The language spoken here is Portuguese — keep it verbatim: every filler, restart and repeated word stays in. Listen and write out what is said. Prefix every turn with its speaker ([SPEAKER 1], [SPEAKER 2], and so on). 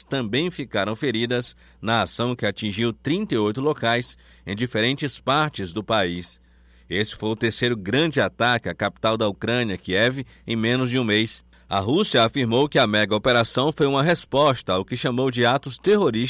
[SPEAKER 1] também ficaram feridas na ação que atingiu trinta e oito locais em diferentes partes do país. Esse foi o terceiro grande ataque à capital da Ucrânia, Kiev, em menos de um mês. A Rússia afirmou que a mega operação foi uma resposta ao que chamou de atos terroristas